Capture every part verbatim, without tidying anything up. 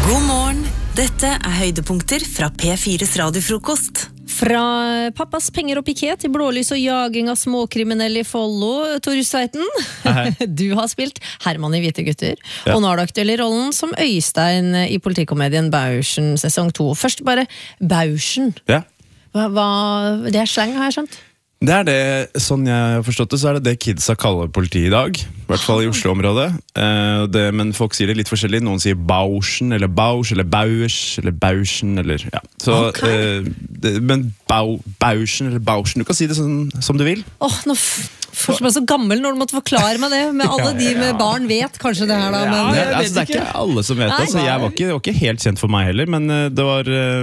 God morgen, dette er høydepunkter fra P fires radiofrokost. Fra pappas penger og piket til blålys og jaging av småkriminelle i Follo, Torjus Tveiten. Du har spilt Herman i Hvite gutter, ja. Og nå er du aktuell i rollen som Øystein i politikomedien Bausjen sesong to. Først bare Bausjen. Ja. Hva, hva, det er slang, har jeg skjønt? Det er det, sånn jeg har forstått det, så er det det kidsa kaller politiet i dag. I hvert fall i Oslo-området. Eh, det, men folk sier det litt forskjellig. Noen sier Bausjen, eller Bausch, eller Bauers, eller Bausjen, eller ja. Så, okay. eh, det, men Bau, Bausjen, eller Bausjen, du kan si det sånn som du vil. Åh, oh, nå føler meg så gammel når du måtte forklare meg det. Men alle de med barn vet kanskje det her da. Men... Ja, det, altså, det er ikke alle som vet det, så jeg var ikke, det var ikke helt kjent for meg heller, men det var,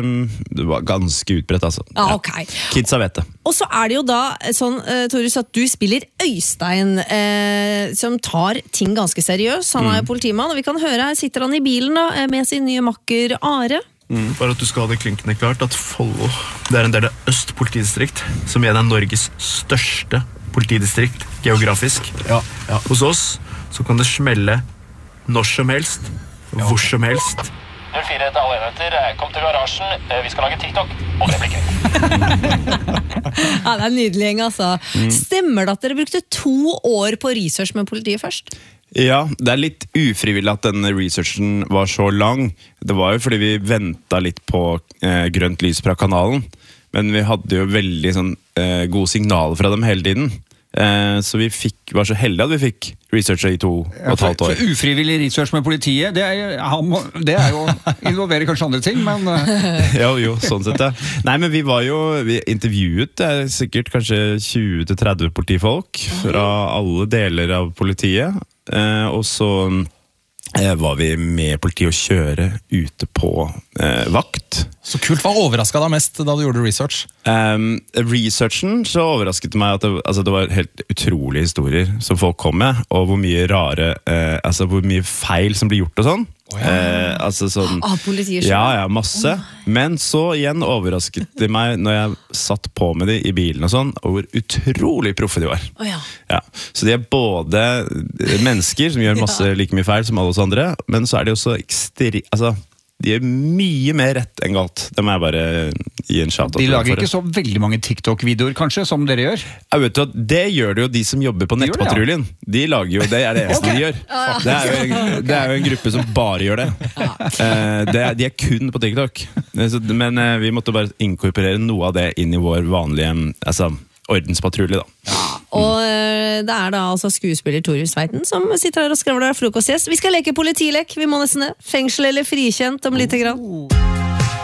det var ganske utbredt, altså. Ja, ok. Kidsa vet det. Og så er det jo da sånn, Torjus, at du spiller Øystein, eh, som tar ting ganske seriøst. Han er jo politimann, og vi kan høre, her sitter han i bilen da, med sin nye makker Are. Mm. Bare at du skal ha det klinkende klart at Follo, det er en del av Øst politidistrikt, som igjen er Norges største politidistrikt, geografisk. Ja, ja. Hos oss så kan det smelle når som helst, hvor som helst. null fire til alle enheter, kom til garasjen, vi skal lage TikTok om replikker. Ja, det er nydelig gjeng, altså. Mm. Stemmer det at dere brukte to år på research med politiet først? Ja, det er litt ufrivillig at denne researchen var så lang. Det var jo fordi vi ventet litt på eh, grønt lys fra kanalen, men vi hadde jo veldig sånn, eh, gode signaler fra dem hele tiden. Eh, så vi fikk, var så heldige at vi fikk researcha i to og et halvt år. For, for ufrivillig research med politiet, det er, det er jo involverer kanskje andre ting, men... jo, jo, sånn sett, ja. Nei, men vi var jo, vi intervjuet det er sikkert kanskje tjue til tretti politifolk fra alle deler av politiet, eh, og så eh, var vi med politiet å kjøre ute på eh, vakt. Så kult, hva overrasket deg mest da du gjorde research? Um, researchen så overrasket det meg at det, altså det var helt utrolige historier som folk kom med, og hvor mye rare, eh, altså hvor mye feil som blir gjort og sånn. Oh, ja. eh, altså sånn ah, politiet ja, ja, masse. Oh, men så igjen overrasket det meg når jeg satt på med de i bilen og sånn, og hvor utrolig proffe de var. Oh, ja. Ja. Så de er både mennesker som gjør masse ja. Like mye feil som alle oss andre, men så er de også ekstri... Altså, de er mye mer rett enn galt. Det må jeg bare gi en shout-out. De lager ikke så veldig mange TikTok-videoer, kanskje, som dere gjør? Jeg vet du, det gjør det jo de som jobber på Nettpatruljen. De lager jo, det er det eneste okay. de gjør. Det er, jo, det er jo en gruppe som bare gjør det. det er, de er kun på TikTok. Men vi måtte bare inkorporere noe av det inn i vår vanlige altså, ordenspatrulje, da. Ja. Og det er da altså skuespiller Torjus Tveiten som sitter her og skravler frokostgjest. Vi skal leke politilek, vi må nesten det. Fengsel eller frikjent om lite grann.